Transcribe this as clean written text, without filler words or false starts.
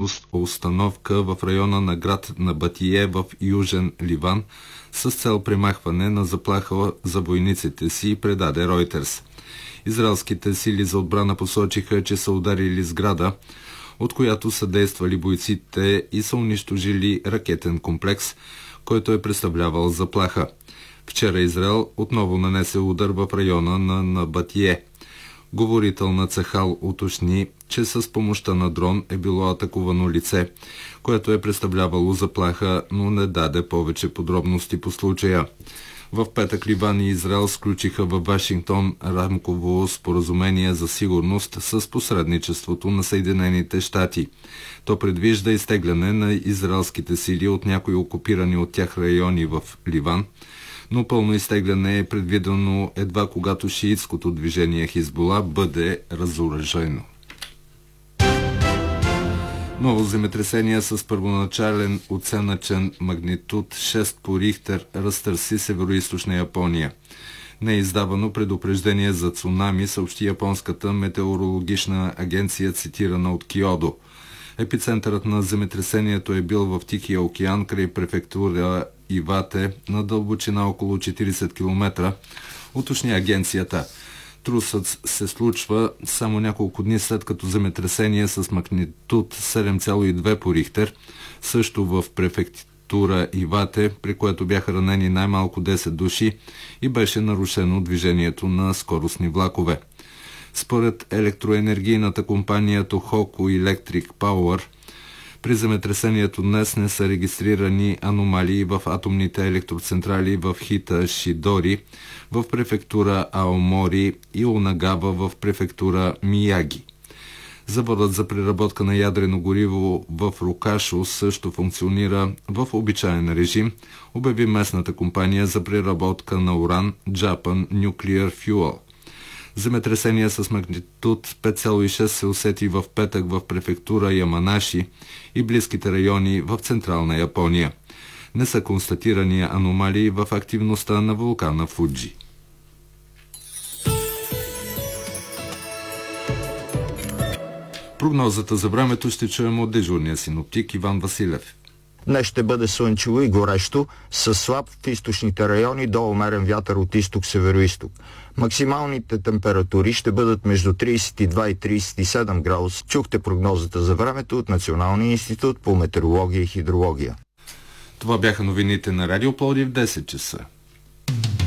установка в района на град Набатие в Южен Ливан с цел премахване на заплаха за войниците си, предаде Reuters. Израелските сили за отбрана посочиха, че са ударили сграда, от която са действали бойците и са унищожили ракетен комплекс, който е представлявал заплаха. Вчера Израел отново нанесе удар в района на Набатие. Говорител на Цахал уточни, че с помощта на дрон е било атакувано лице, което е представлявало заплаха, но не даде повече подробности по случая. В петък Ливан и Израел сключиха във Вашингтон рамково споразумение за сигурност с посредничеството на Съединените щати. То предвижда изтегляне на израелските сили от някои окупирани от тях райони в Ливан, но пълно изтегляне е предвидено едва когато шиитското движение Хизбула бъде разоръжено. Ново земетресение с първоначален оценъчен магнитуд 6 по Рихтер разтърси североизточна Япония. Не е издавано предупреждение за цунами, съобщи японската метеорологична агенция, цитирана от Киодо. Епицентърът на земетресението е бил в Тихия океан край префектура Ивате на дълбочина около 40 км, уточни агенцията. Трусът се случва само няколко дни след като земетресение с магнитуд 7,2 по Рихтер, също в префектура Ивате, при което бяха ранени най-малко 10 души и беше нарушено движението на скоростни влакове. Според електроенергийната компания Tohoku Electric Power, при земетресението днес не са регистрирани аномалии в атомните електроцентрали в Хита Шидори, в префектура Аомори и Онагава в префектура Мияги. Заводът за преработка на ядрено гориво в Рокашо също функционира в обичаен режим, обяви местната компания за преработка на уран Japan Nuclear Fuel. Земетресение с магнитуд 5,6 се усети в петък в префектура Яманаши и близките райони в централна Япония. Не са констатирани аномалии в активността на вулкана Фуджи. Прогнозата за времето ще чуем от дежурния синоптик Иван Василев. Днес ще бъде слънчево и горещо, с слаб в източните райони до умерен вятър от изток-североизток. Максималните температури ще бъдат между 32 и 37 градуса. Чухте прогнозата за времето от Националния институт по метеорология и хидрология. Това бяха новините на Радио Пловдив в 10 часа.